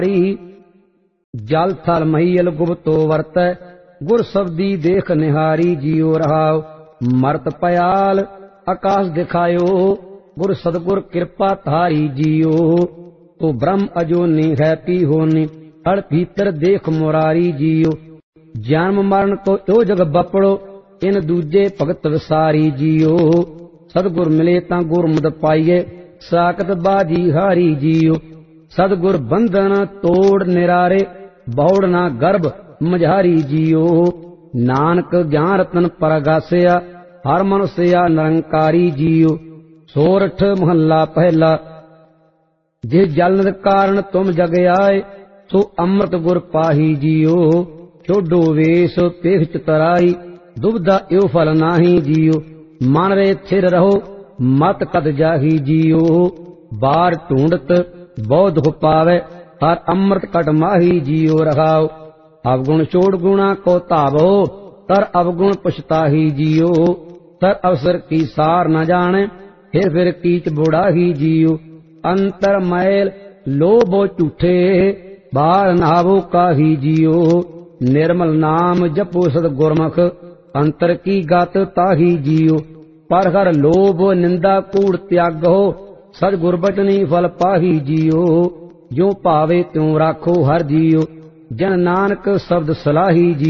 जल थल महीयल गुप्तो वर्तै गुर शब्दी देख निहारी जियो रहाव। मरत पयाल आकाश दिखायो गुर सदगुर कृपा धारी जियो। तो ब्रह्म अजोनी है पी होनी हड़ भीतर देख मुरारी जियो। जन्म मरण को यो जग बपड़ो इन दूजे भगत विसारी जियो। सदगुर मिले तां गुरमुद पाइए साकत बाजी हारी जियो। सदगुर बंधन तोड़ निरारे बहुड़ ना गर्भ मझारी जियो। नानक ज्ञान रतन परगासिया हर मनुष्या निरंकारी जियो। सोरठ महला पहला। जिस जलन कारण तुम जग आए सो अमृत गुर पाही जियो। छोडो वेश पेख चितराई दुबदा यो फल नाही जियो। मन रे थिर रहो मत कद जाही जियो। बार ढूंढत बहुत दुख पावे हर अमृत कट माही जियो रहाओ। अवगुण छोड़ गुणा को तावो तर अवगुण पछताही जियो। तर अवसर की सार न जाने फिर कीच बुढ़ाही जियो। अंतर मैल लोभो झूठे बार नहावो काही जियो। निर्मल नाम जपो सद गुरमुख अंतर की गात ताही जियो। पर हर लोभ निंदा कूड़ त्यागो सद गुरबचनी फल पाही जियो। जो पावे त्यों राखो हर जियो जन नानक शब्द सलाही जियो।